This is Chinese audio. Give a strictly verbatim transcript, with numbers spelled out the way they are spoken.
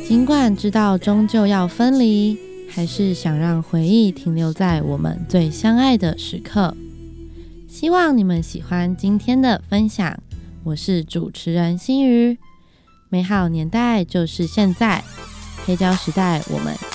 尽管知道终究要分离，还是想让回忆停留在我们最相爱的时刻。希望你们喜欢今天的分享，我是主持人心瑜。美好年代就是现在，黑胶时代，我们